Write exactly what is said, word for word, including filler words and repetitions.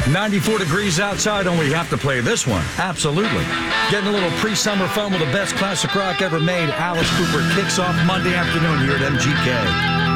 ninety-four degrees outside, and we have to play this one. Absolutely. Getting a little pre-summer fun with the best classic rock ever made. Alice Cooper kicks off Monday afternoon here at M G K.